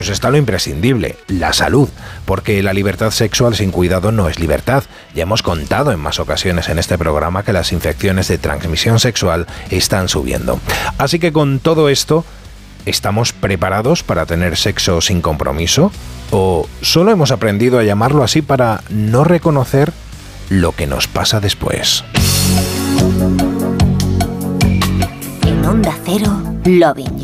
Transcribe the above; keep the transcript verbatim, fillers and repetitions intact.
Pues está lo imprescindible, la salud, porque la libertad sexual sin cuidado no es libertad. Ya hemos contado en más ocasiones en este programa que las infecciones de transmisión sexual están subiendo. Así que con todo esto, ¿estamos preparados para tener sexo sin compromiso? ¿O solo hemos aprendido a llamarlo así para no reconocer lo que nos pasa después? En Onda Cero, Loving You.